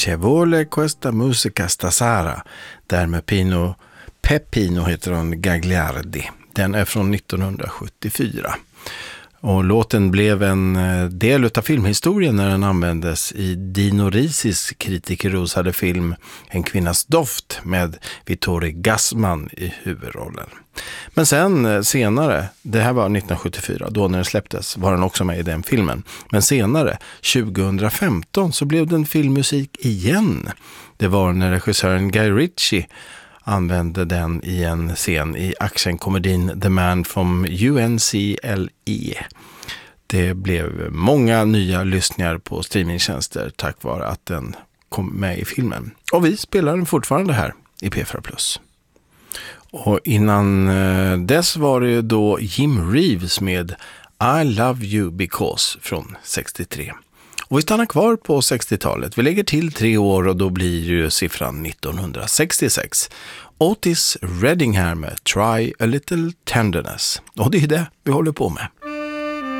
Che vuole questa musica stasera, där med Peppino heter hon Gagliardi. Den är från 1974. Och låten blev en del av filmhistorien när den användes i Dino Risis kritikerrosade film En kvinnas doft med Vittorio Gassman i huvudrollen. Men sen senare, det här var 1974, då när den släpptes var den också med i den filmen. Men senare, 2015, så blev den filmmusik igen. Det var när regissören Guy Ritchie använde den i en scen i actionkomedin The Man from UNCLE. Det blev många nya lyssningar på streamingtjänster tack vare att den kom med i filmen. Och vi spelar den fortfarande här i P4+. Och innan dess var det då Jim Reeves med I Love You Because från 63. Och vi stannar kvar på 60-talet. Vi lägger till 3 år och då blir ju siffran 1966. Otis Redding här med Try a Little Tenderness. Och det är det vi håller på med.